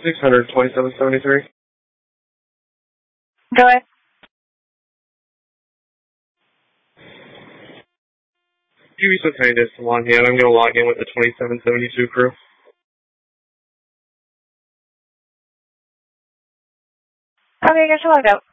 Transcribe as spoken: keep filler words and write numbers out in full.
six hundred twenty-seven seventy-three. Go ahead. If you be so kind as to log in, I'm going to log in with the twenty-seven seventy-two crew. Okay, got you logged out.